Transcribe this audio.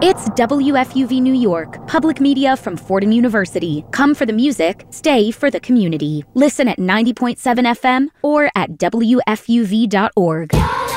It's WFUV New York, public media from Fordham University. Come for the music, stay for the community. Listen at 90.7 FM or at WFUV.org.